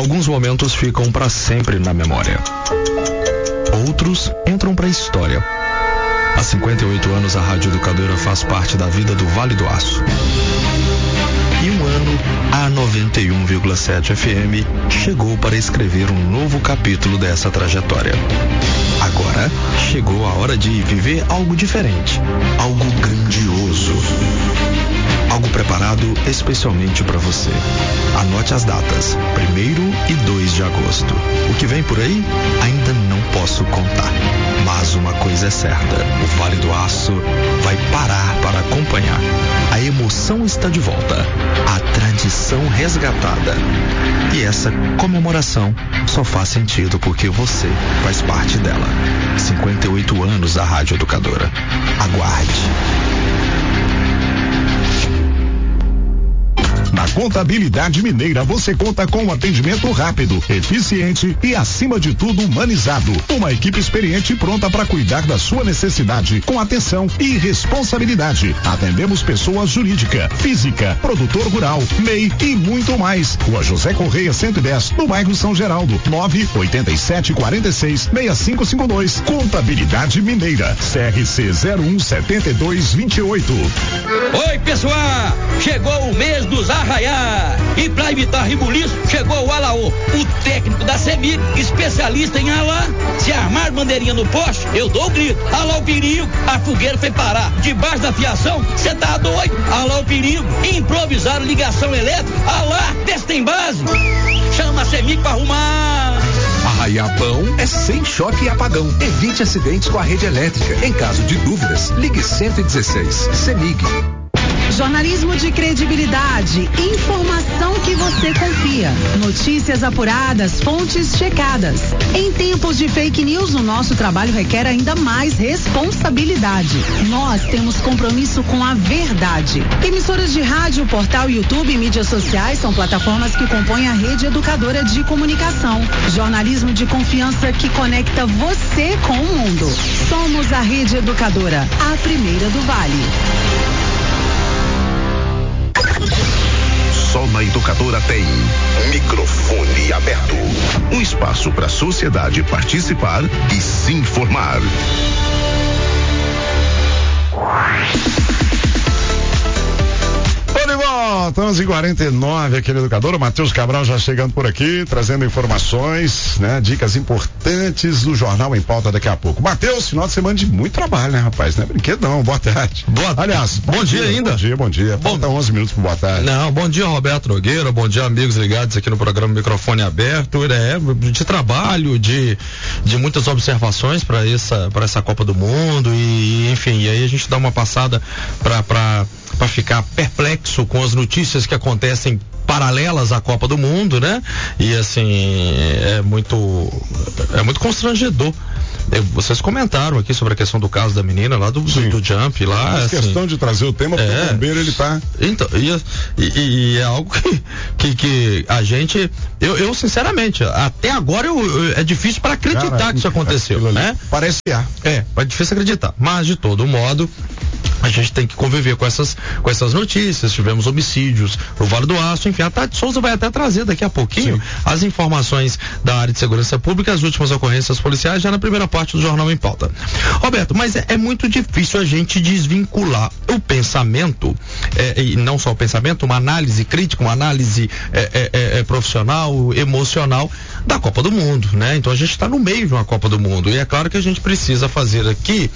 Alguns momentos ficam para sempre na memória. Outros entram para a história. Há 58 anos a Rádio Educadora faz parte da vida do Vale do Aço. E um ano, a 91,7 FM chegou para escrever um novo capítulo dessa trajetória. Agora, chegou a hora de viver algo diferente, algo grandioso. Algo preparado especialmente para você. Anote as datas, 1º e 2 de agosto. O que vem por aí, ainda não posso contar. Mas uma coisa é certa, o Vale do Aço vai parar para acompanhar. A emoção está de volta, a tradição resgatada. E essa comemoração só faz sentido porque você faz parte dela. 58 anos da Rádio Educadora. Aguarde. Na Contabilidade Mineira você conta com um atendimento rápido, eficiente e, acima de tudo, humanizado. Uma equipe experiente pronta para cuidar da sua necessidade com atenção e responsabilidade. Atendemos pessoas jurídica, física, produtor rural, MEI e muito mais. Rua José Correia 110, no bairro São Geraldo. 987466552. Contabilidade Mineira. CRC 017228. Oi, pessoal! Chegou o mês dos arraiá. E para evitar rebuliço, chegou o Alaô, o técnico da CEMIG, especialista em alá. Se armar bandeirinha no poste, eu dou o grito. Alá o perigo, a fogueira foi parar. Debaixo da fiação, você tá doido? Alá o perigo, improvisaram ligação elétrica. Alá, testa em base. Chama a CEMIG para arrumar. Arraiá-Bão é sem choque e apagão. Evite acidentes com a rede elétrica. Em caso de dúvidas, ligue 116. CEMIG. Jornalismo de credibilidade, informação que você confia, notícias apuradas, fontes checadas. Em tempos de fake news, o nosso trabalho requer ainda mais responsabilidade. Nós temos compromisso com a verdade. Emissoras de rádio, portal, YouTube e mídias sociais são plataformas que compõem a rede educadora de comunicação. Jornalismo de confiança que conecta você com o mundo. Somos a Rede Educadora, a primeira do Vale. Só na Educadora tem microfone aberto. Um espaço para a sociedade participar e se informar. Estamos em 49 aqui no Educador. O Matheus Cabral já chegando por aqui, trazendo informações, né? Dicas importantes do Jornal em Pauta daqui a pouco. Matheus, final de semana de muito trabalho, né, rapaz? Não é brinquedo não, boa tarde. Aliás, bom dia ainda. Bom dia. Falta 11 minutos para boa tarde. Não, bom dia, Roberto Nogueira, bom dia, amigos ligados aqui no programa Microfone Aberto. De trabalho, de muitas observações para essa Copa do Mundo e enfim, e aí a gente dá uma passada para ficar perplexo com as notícias que acontecem paralelas à Copa do Mundo, né? E assim, é muito constrangedor. Vocês comentaram aqui sobre a questão do caso da menina lá do jump lá. Mas assim, questão de trazer o tema porque o bombeiro ele tá. Então, e é algo que a gente, eu sinceramente, até agora é difícil para acreditar que isso aconteceu, né? Parece é difícil acreditar, mas de todo modo a gente tem que conviver com essas notícias. Tivemos homicídios no Vale do Aço, enfim, a Tati Souza vai até trazer daqui a pouquinho as informações da área de segurança pública, as últimas ocorrências policiais, já na primeira parte do Jornal em Pauta. Roberto, mas é muito difícil a gente desvincular o pensamento, e não só o pensamento, uma análise crítica, uma análise profissional, emocional da Copa do Mundo, né? Então a gente está no meio de uma Copa do Mundo e é claro que a gente precisa fazer aqui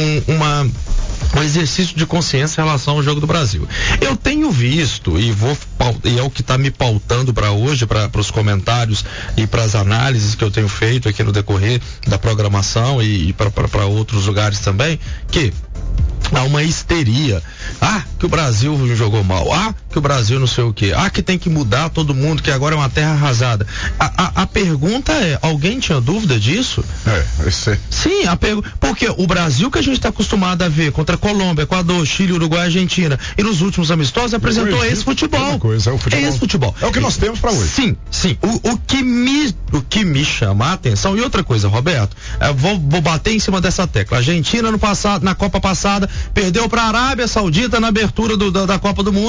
um exercício de consciência em relação ao jogo do Brasil. Eu tenho visto e é o que está me pautando para hoje, para os comentários e para as análises que eu tenho feito aqui no decorrer da programação e para outros lugares também, que há uma histeria. Que o Brasil jogou mal. Que o Brasil não sei o quê. Que tem que mudar todo mundo, que agora é uma terra arrasada. A pergunta é, alguém tinha dúvida disso? Sim, porque o Brasil que a gente está acostumado a ver contra Colômbia, Equador, Chile, Uruguai, Argentina e nos últimos amistosos apresentou esse futebol. Esse futebol. É o que nós temos para hoje. Sim. O que me chama a atenção, e outra coisa, Roberto, vou bater em cima dessa tecla. A Argentina na Copa passada perdeu para a Arábia Saudita na abertura da Copa do Mundo e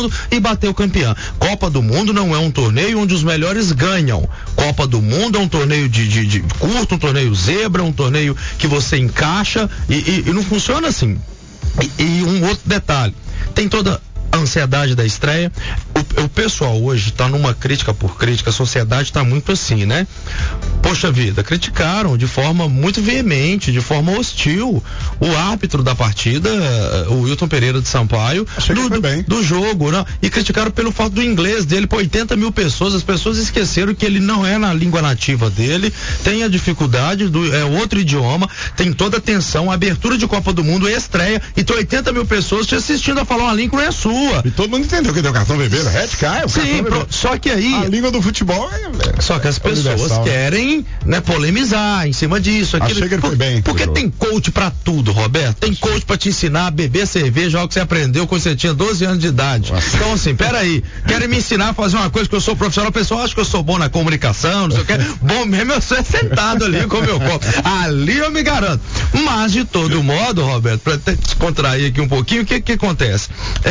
bateu campeã. Copa do Mundo não é um torneio onde os melhores ganham. Copa do Mundo é um torneio de curto, um torneio zebra, um torneio que você encaixa e não funciona assim. E um outro detalhe, tem toda a ansiedade da estreia. O pessoal hoje está numa crítica por crítica, a sociedade está muito assim, né? Poxa vida, criticaram de forma muito veemente, de forma hostil, o árbitro da partida, o Wilton Pereira de Sampaio, do jogo, né? E criticaram pelo fato do inglês dele, por 80 mil pessoas, as pessoas esqueceram que ele não é na língua nativa dele, tem a dificuldade, é outro idioma, tem toda a tensão, a abertura de Copa do Mundo, estreia, e tem 80 mil pessoas te assistindo a falar uma língua que não é sua. E todo mundo entendeu que deu cartão vermelho, red card, sim, só que aí a língua do futebol só que as pessoas querem, né, polemizar em cima disso. Achei que ele foi bem. Porque tem coach pra tudo, Roberto. Tem coach pra te ensinar a beber cerveja, algo que você aprendeu quando você tinha 12 anos de idade. Nossa. Então assim, peraí, querem me ensinar a fazer uma coisa que eu sou profissional, o pessoal acha que eu sou bom na comunicação, não sei o que. Bom mesmo eu sou sentado ali com o meu copo. Ali eu me garanto. Mas de todo modo, Roberto, pra descontrair aqui um pouquinho, o que acontece?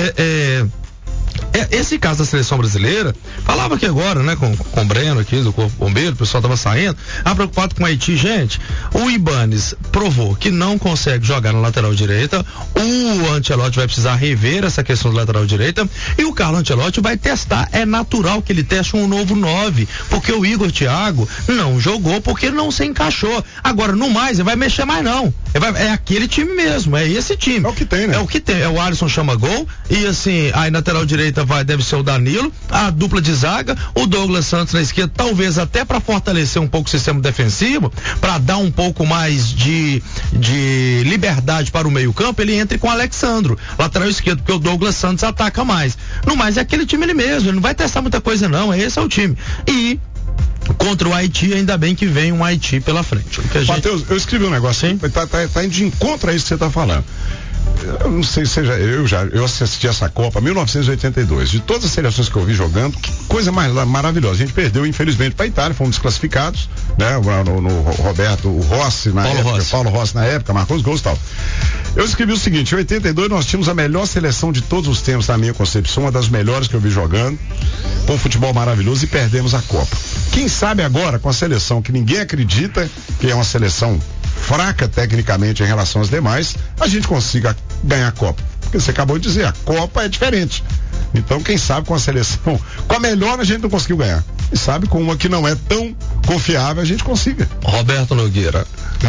Esse caso da seleção brasileira, falava aqui agora, né, com o Breno aqui do Corpo Bombeiro, o pessoal tava saindo, preocupado com o Haiti. Gente, o Ibanes provou que não consegue jogar na lateral direita, o Ancelotti vai precisar rever essa questão do lateral direita, e o Carlo Ancelotti vai testar. É natural que ele teste um novo 9, porque o Igor Thiago não jogou porque não se encaixou. Agora, no mais, ele vai mexer mais não. É aquele time mesmo, é esse time. É o que tem, né? É o que tem. O Alisson chama gol, e assim, aí na lateral direita deve ser o Danilo, a dupla de zaga, o Douglas Santos na esquerda, talvez até para fortalecer um pouco o sistema defensivo, para dar um pouco mais de liberdade para o meio-campo, ele entre com o Alexandro, lateral esquerdo, porque o Douglas Santos ataca mais. No mais, é aquele time ele mesmo, ele não vai testar muita coisa não, esse é o time. E contra o Haiti, ainda bem que vem um Haiti pela frente. Matheus, eu escrevi um negócio assim, tá indo de encontro a isso que você tá falando. Eu não sei se eu assisti essa Copa 1982, de todas as seleções que eu vi jogando, que coisa mais maravilhosa. A gente perdeu infelizmente para a Itália, fomos desclassificados, né? No Roberto, o Rossi na época, Paulo Rossi na época, marcou os gols e tal. Eu escrevi o seguinte: em 82 nós tínhamos a melhor seleção de todos os tempos na minha concepção, uma das melhores que eu vi jogando, com um futebol maravilhoso, e perdemos a Copa. Quem sabe agora, com a seleção que ninguém acredita que é uma seleção fraca tecnicamente em relação às demais, a gente consiga ganhar a Copa. Porque você acabou de dizer, a Copa é diferente. Então, quem sabe com a seleção, com a melhor a gente não conseguiu ganhar. E sabe, com uma que não é tão confiável, a gente consiga. Roberto Nogueira,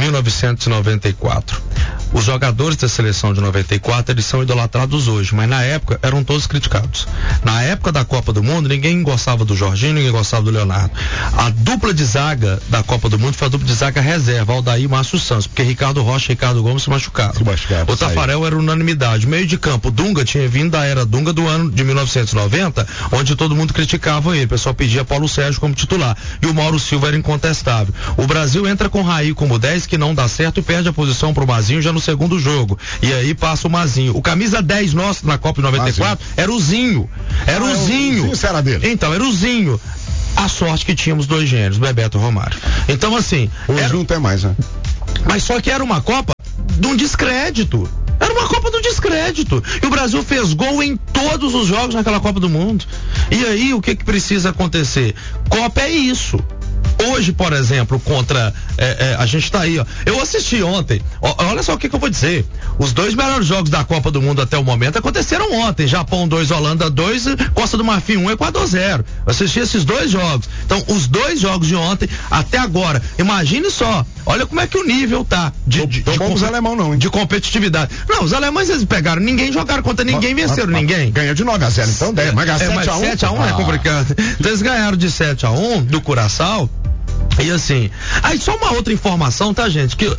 1994. Os jogadores da seleção de 94, eles são idolatrados hoje, mas na época eram todos criticados. Na época da Copa do Mundo, ninguém gostava do Jorginho, ninguém gostava do Leonardo. A dupla de zaga da Copa do Mundo foi a dupla de zaga reserva, Aldair e Márcio Santos, porque Ricardo Rocha e Ricardo Gomes se machucaram. O Tafarel era unanimidade. Meio de campo, Dunga tinha vindo da era Dunga do ano de 1990, onde todo mundo criticava ele, o pessoal pedia Paulo Sérgio como titular, e o Mauro Silva era incontestável. O Brasil entra com Raí como 10, que não dá certo, e perde a posição pro Mazinho já no segundo jogo, e aí passa o Mazinho. O camisa 10 nosso na Copa de 94 era o Zinho. Era o Zinho. Era dele. Então, era o Zinho. A sorte que tínhamos dois gênios, Bebeto e Romário. Então, assim, hoje não tem mais, né? Mas só que era uma Copa de um descrédito. Era uma Copa do descrédito. E o Brasil fez gol em todos os jogos naquela Copa do Mundo. E aí, o que precisa acontecer? Copa é isso. Hoje, por exemplo, contra a gente tá aí, ó. Eu assisti ontem, olha só o que eu vou dizer. Os dois melhores jogos da Copa do Mundo até o momento aconteceram ontem. Japão 2, Holanda 2, Costa do Marfim 1, Equador 0. Eu assisti esses dois jogos. Então, os dois jogos de ontem até agora, imagine só, olha como é que o nível tá os alemão não, hein? De competitividade. Não, os alemães eles pegaram ninguém, jogaram contra ninguém, venceram ninguém. Ganhou de 9-0, então 10, mas 7-1 é complicado. Então eles ganharam de 7-1 do Curaçao. E assim, aí só uma outra informação, tá, gente, que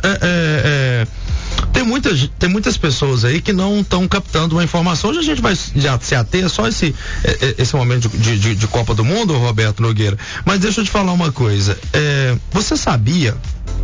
tem muitas pessoas aí que não estão captando uma informação. Hoje a gente vai já se ater só esse momento de Copa do Mundo, Roberto Nogueira. Mas deixa eu te falar uma coisa. Você sabia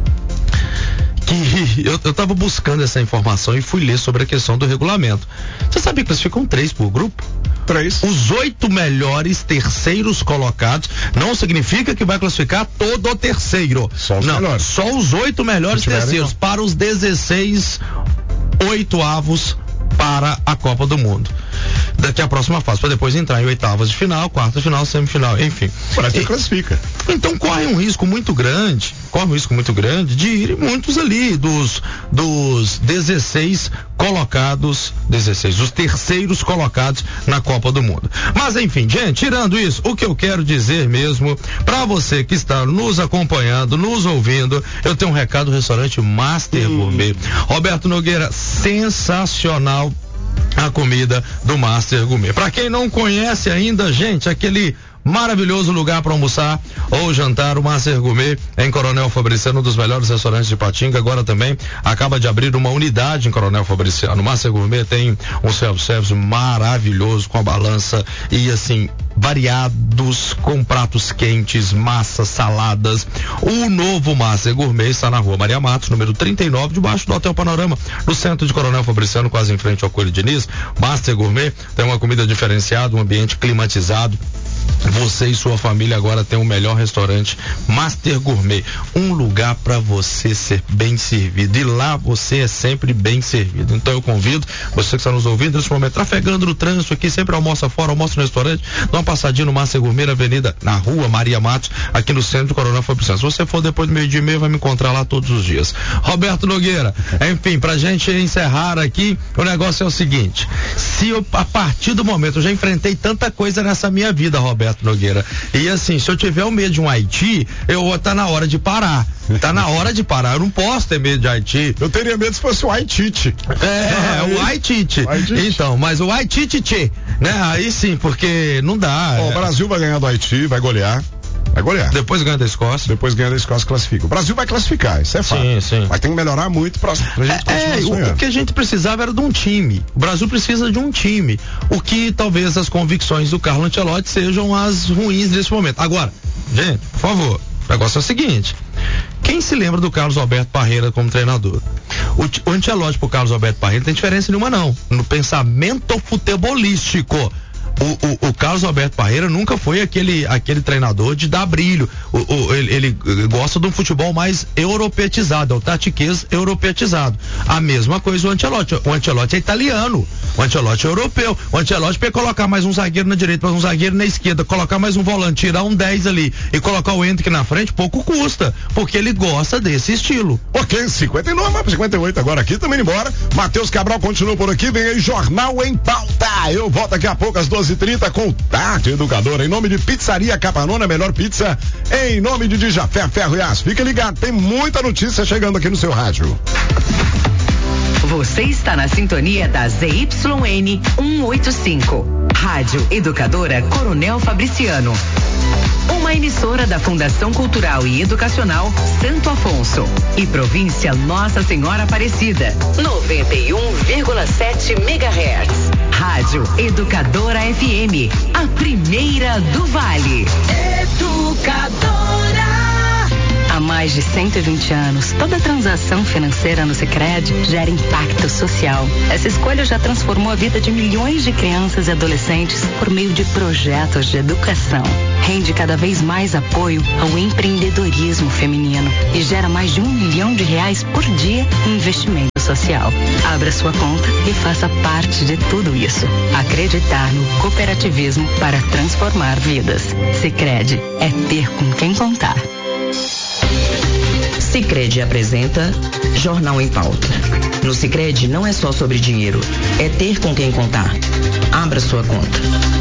que eu tava buscando essa informação e fui ler sobre a questão do regulamento. Você sabia que eles ficam 3 por grupo? 3. Os 8 melhores terceiros colocados não significa que vai classificar todo o terceiro. Só os melhores. Só os 8 melhores terceiros para os 16 oitavos para a Copa do Mundo. daqui a próxima fase, para depois entrar em oitavas de final, quartas de final, semifinal, enfim. Parece que classifica. Então corre um risco muito grande de ir muitos ali dos 16 colocados, os terceiros colocados na Copa do Mundo. Mas enfim, gente, tirando isso, o que eu quero dizer mesmo, para você que está nos acompanhando, nos ouvindo, eu tenho um recado do restaurante Master Gourmet. Roberto Nogueira, sensacional a comida do Master Gourmet. Para quem não conhece ainda, gente, aquele maravilhoso lugar para almoçar ou jantar, o Master Gourmet em Coronel Fabriciano, um dos melhores restaurantes de Patinga. Agora também acaba de abrir uma unidade em Coronel Fabriciano. O Master Gourmet tem um self-service maravilhoso, com a balança e assim, variados, com pratos quentes, massas, saladas. O novo Master Gourmet está na rua Maria Matos, número 39, debaixo do Hotel Panorama, no centro de Coronel Fabriciano, quase em frente ao Coelho Diniz. Master Gourmet tem uma comida diferenciada, um ambiente climatizado. Você e sua família agora tem o melhor restaurante Master Gourmet, um lugar para você ser bem servido, e lá você é sempre bem servido. Então eu convido você que está nos ouvindo nesse momento, trafegando no trânsito aqui, sempre almoça fora, almoça no restaurante, dá uma passadinha no Master Gourmet, na rua Maria Matos, aqui no centro de Coronel Fabriciano. Se você for depois do 12:30, vai me encontrar lá todos os dias. Roberto Nogueira, enfim, pra gente encerrar aqui, o negócio é o seguinte: se eu, a partir do momento, eu já enfrentei tanta coisa nessa minha vida, Roberto Nogueira, e assim, se eu tiver o medo de um Haiti, tá na hora de parar. Tá na hora de parar. Eu não posso ter medo de Haiti. Eu teria medo se fosse o Haitite. O Haitite. Então, mas o Haitite, né? Aí sim, porque não dá. O Brasil vai ganhar do Haiti, vai golear. Depois ganha da Escócia. Classifica. O Brasil vai classificar, isso é fato. Sim. Mas tem que melhorar muito pra gente continuar. O que a gente precisava era de um time. O Brasil precisa de um time. O que talvez as convicções do Carlo Ancelotti sejam as ruins nesse momento. Agora, gente, por favor, o negócio é o seguinte: quem se lembra do Carlos Alberto Parreira como treinador? O Ancelotti pro Carlos Alberto Parreira não tem diferença nenhuma, não. No pensamento futebolístico. O Carlos Alberto Parreira nunca foi aquele treinador de dar brilho. Ele gosta de um futebol mais europeizado, é o tatiquês europeizado. A mesma coisa o Ancelotti. O Ancelotti é italiano, o Ancelotti é europeu. O Ancelotti para colocar mais um zagueiro na direita, mais um zagueiro na esquerda, colocar mais um volante, tirar um 10 ali e colocar o Hendrick na frente, pouco custa, porque ele gosta desse estilo. Ok, 59, vamos para 58 agora aqui, também embora. Matheus Cabral continua por aqui, vem aí Jornal em Pauta. Eu volto daqui a pouco às 12h30 com o Tati Educadora, em nome de Pizzaria Capanona, melhor pizza, em nome de Dijafé Ferro e Aço. Fica ligado, tem muita notícia chegando aqui no seu rádio. Você está na sintonia da ZYN 185, Rádio Educadora Coronel Fabriciano. Uma emissora da Fundação Cultural e Educacional Santo Afonso e Província Nossa Senhora Aparecida, 91,7 MHz. Rádio Educadora FM, a primeira do Vale. Educadora. Há mais de 120 anos, toda transação financeira no Sicredi gera impacto social. Essa escolha já transformou a vida de milhões de crianças e adolescentes por meio de projetos de educação. Rende cada vez mais apoio ao empreendedorismo feminino e gera mais de R$1 milhão por dia em investimento social. Abra sua conta e faça parte de tudo isso. Acreditar no cooperativismo para transformar vidas. Sicredi é ter com quem contar. Sicredi apresenta Jornal em Pauta. No Sicredi não é só sobre dinheiro, é ter com quem contar. Abra sua conta.